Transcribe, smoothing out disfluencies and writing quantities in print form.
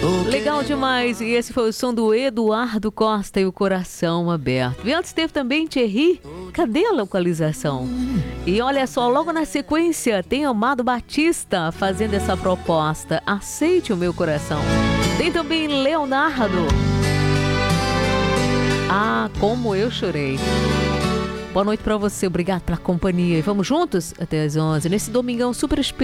Legal demais. E esse foi o som do Eduardo Costa e o Coração Aberto. E antes teve também Thierry. Cadê a localização? E olha só, logo na sequência tem Amado Batista fazendo essa proposta. Aceite o meu coração. Tem também Leonardo. Ah, como eu chorei. Boa noite pra você, obrigado pela companhia. E vamos juntos até as 11 nesse domingão super especial.